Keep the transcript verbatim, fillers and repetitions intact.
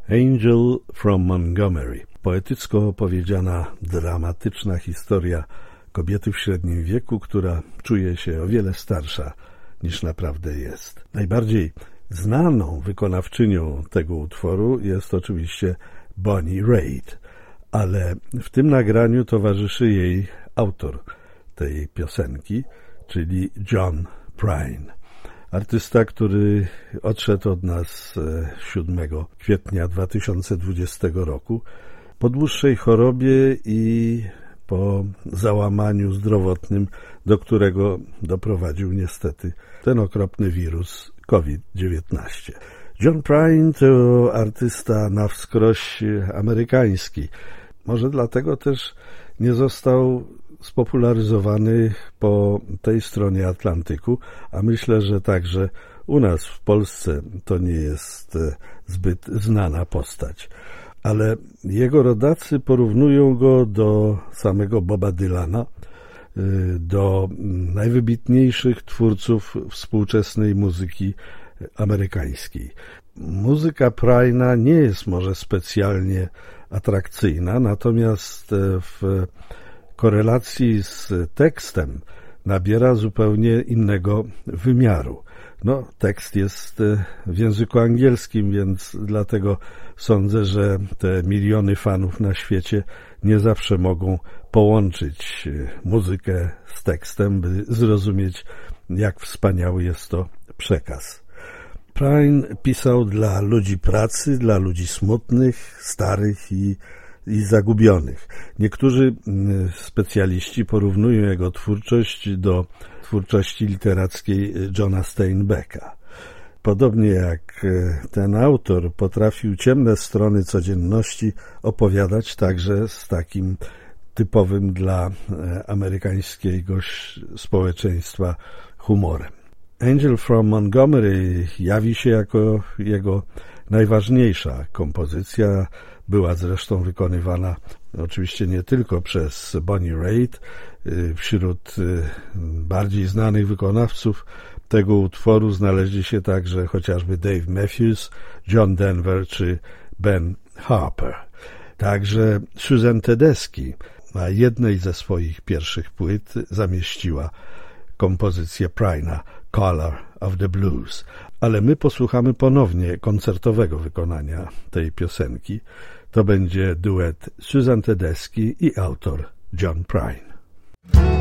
Angel from Montgomery. Poetycko opowiedziana, dramatyczna historia kobiety w średnim wieku, która czuje się o wiele starsza niż naprawdę jest. Najbardziej znaną wykonawczynią tego utworu jest oczywiście Bonnie Raitt, ale w tym nagraniu towarzyszy jej autor tej piosenki, czyli John Prine. Artysta, który odszedł od nas siódmego kwietnia dwa tysiące dwudziestego roku po dłuższej chorobie i po załamaniu zdrowotnym, do którego doprowadził niestety ten okropny wirus COVID dziewiętnaście. John Prine to artysta na wskroś amerykański. Może dlatego też nie został spopularyzowany po tej stronie Atlantyku, a myślę, że także u nas w Polsce to nie jest zbyt znana postać. Ale jego rodacy porównują go do samego Boba Dylana, do najwybitniejszych twórców współczesnej muzyki amerykańskiej. Muzyka Prine'a nie jest może specjalnie atrakcyjna, natomiast w korelacji z tekstem nabiera zupełnie innego wymiaru. No, tekst jest w języku angielskim, więc dlatego sądzę, że te miliony fanów na świecie nie zawsze mogą połączyć muzykę z tekstem, by zrozumieć, jak wspaniały jest to przekaz. Prine pisał dla ludzi pracy, dla ludzi smutnych, starych i, i zagubionych. Niektórzy specjaliści porównują jego twórczość do twórczości literackiej Johna Steinbecka. Podobnie jak ten autor potrafił ciemne strony codzienności opowiadać także z takim typowym dla amerykańskiego społeczeństwa humorem. Angel from Montgomery jawi się jako jego najważniejsza kompozycja. Była zresztą wykonywana oczywiście nie tylko przez Bonnie Raitt. Wśród bardziej znanych wykonawców tego utworu znaleźli się także chociażby Dave Matthews, John Denver czy Ben Harper. Także Susan Tedeschi na jednej ze swoich pierwszych płyt zamieściła kompozycję Prine'a Color of the Blues. Ale my posłuchamy ponownie koncertowego wykonania tej piosenki. To będzie duet Susan Tedeschi i autor John Prine.